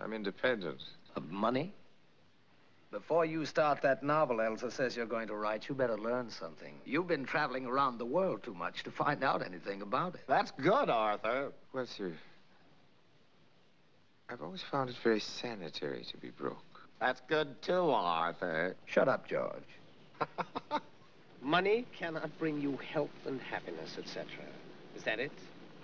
I'm independent. Of money? Before you start that novel Elsa says you're going to write, you better learn something. You've been traveling around the world too much to find out anything about it. That's good, Arthur. Well, sir, I've always found it very sanitary to be broke. That's good, too, Arthur. Shut up, George. Money cannot bring you health and happiness, etc. Is that it?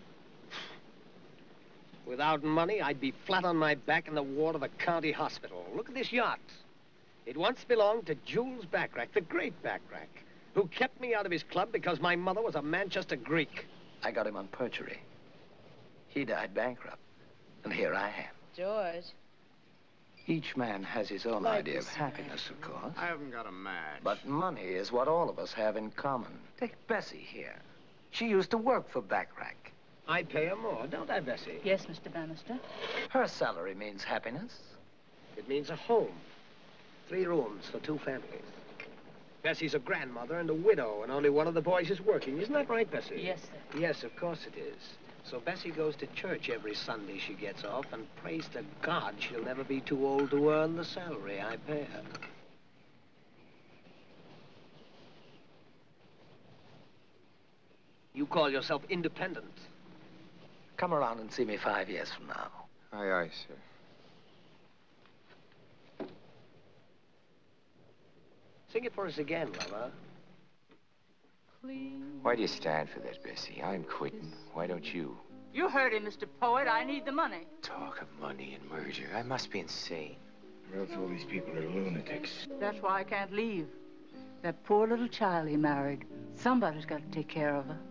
Without money, I'd be flat on my back in the ward of a county hospital. Look at this yacht. It once belonged to Jules Backrack, the great Backrack, who kept me out of his club because my mother was a Manchester Greek. I got him on perjury. He died bankrupt, and here I am. George. Each man has his own idea of happiness, of course. I haven't got a match. But money is what all of us have in common. Take Bessie here. She used to work for Backrack. I pay her more, don't I, Bessie? Yes, Mr. Bannister. Her salary means happiness. It means a home. 3 rooms for 2 families. Bessie's a grandmother and a widow, and only one of the boys is working. Isn't that right, Bessie? Yes, sir. Yes, of course it is. So Bessie goes to church every Sunday she gets off, and prays to God she'll never be too old to earn the salary I pay her. You call yourself independent. Come around and see me 5 years from now. Aye, aye, sir. Sing it for us again, lover. Please. Why do you stand for that, Bessie? I'm quitting. Why don't you? You heard him, Mr. Poet. I need the money. Talk of money and murder. I must be insane. Or else all these people are lunatics. That's why I can't leave. That poor little child he married. Somebody's got to take care of her.